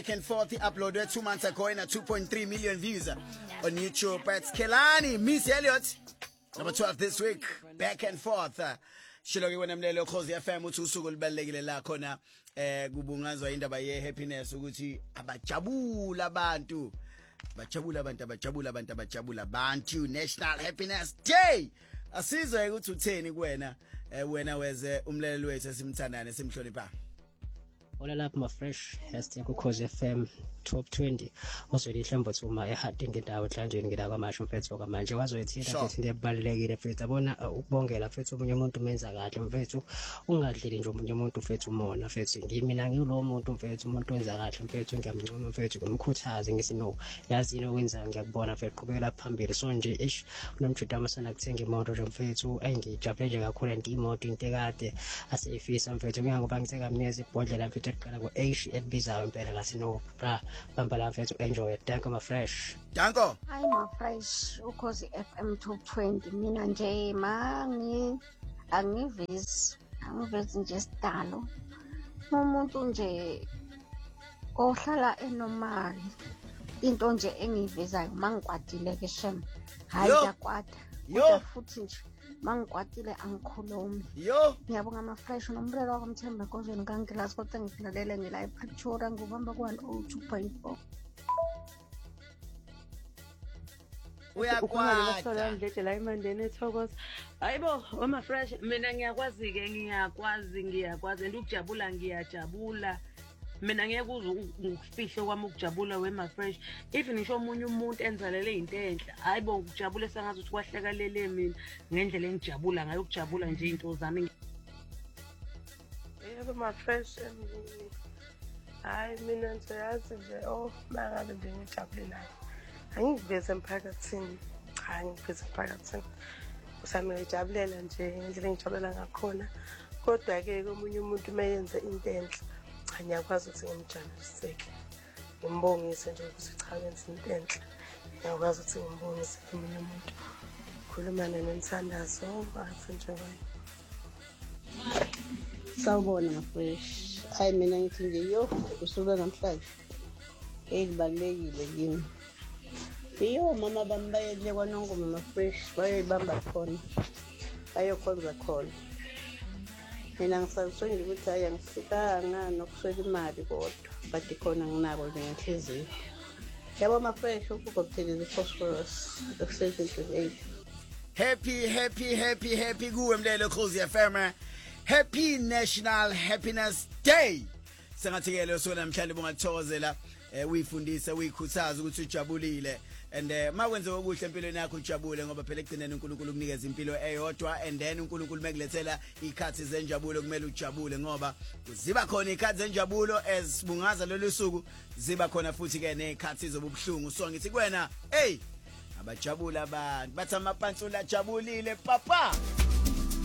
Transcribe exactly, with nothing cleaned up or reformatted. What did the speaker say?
Back and forth, he uploaded two months ago in a two point three million views on YouTube. It's Kelani, Miss Elliot, number twelve this week. Back and forth. Shiloki wena mlelo Khosi F M uthi usuku libalekile la khona eh kubungazwa indaba ye happiness ukuthi abajabula abantu bajabula abantu abajabula abantu abajabula abantu National Happiness Day. Asizwe ukuthi utheni kuwena wena weze umlelo wethu esimthandane simhlonipha. Hola lapha ma fresh hashtag uKhosi F M top twenty osweli hlambo thuma ehadi ngendawo enhlanjeni ngila kwamasho mfethu kwamanje wazoyithila futhi ndiyabalekile mfethu abona ukubongela mfethu umunye umuntu umenza kahle mfethu ungadlili nje umunye umuntu mfethu umona mfethu ngimina ngilo muntu mfethu umuntu wenza kahle mfethu ngiyamncoma mfethu ngimkhuthaze ngisino yazi into wenza ngiyakubona mfethu qhubekela phambili so nje ish unomjuda amasana kuthenga imoto nje mfethu ayingijabule nje kakhulu anti imoto into ekade aseyifisa mfethu ngiyangoba ngitheka mnyezi ibhodlela mfethu eqala ku H ebizayo impela ngasino bra bamba la mfethu enjoy danko ma fresh danko hi ma fresh uKhosi F M top twenty mina nje mangi angivezi angivezi nje sidalo umuntu nje ohlala enormal into nje engivezayo mangikwatile ke shem hayi yakwata kodwa futhi nje mangikwatile angikhulumi yo ngiyabonga ama fresh nombrelo wakwamthemba kozweni kangilazi kodwa ngilalele ngila ipicture ngubamba ku one oh two point four uyakwata nje la imandeni ethokoza hayibo ama fresh mina ngiyakwazi ke ngiyakwazi ngiyakwazi ukujabula ngiyajabula mina ngeke kuze ngikufihle kwami ukujabula wema fresh even ngisho omunye umuntu enzalele into enhle hayibo ukujabula sengazi ukuthi kwahlekalele mina ngendlela engijabula ngayo ukujabula nje into zami yebo ma fresh hayi mina nje yazi nje oh mangabe nje ngijabule nayo angiveze emphakathini cha angiveze emphakathini usami ngijabulela nje ngendlela engijabulela ngakhona kodwa ke omunye umuntu mayenze into enhle ngiyakwazi ukuthi ngimjabuliseke ngimbongise nje ukuthi cha wenza into enhle ngiyakwazi ukuthi ngimbongise omunye umuntu khuluma nenithandazo bathi nje sawubona fresh hayi mina ngithi nje yo usuka namhlanje elibalekile kimi iyo mama bambayele kwanongo mama fresh bayibamba khona bayokhonza khona mina ngisazwe nje ukuthi hayi angifikanga nokuswela imali kodwa but khona nginako ngenhliziyo yabo ma fresh ukubopheleza phosphorus seven twenty-eight happy happy happy happy kuwe mlelo Khosi F M happy National Happiness Day sengathikele so namhlanje bongathokozela uyifundisa uyikhuthaza ukuthi ujabulile and makwenze okuhle empilweni yakho ujabule ngoba phela ekugcineni uNkulunkulu ukunikeza impilo eyodwa and then uNkulunkulu mekulethela ikhathi zenjabulo kumele ujabule ngoba ziba khona ikhathi zenjabulo esibungaza lolu suku ziba khona futhi ke nekhathi zobuhlungu so ngithi kuwena hey abajabula abantu bathi amaphansi ulajabulile papa.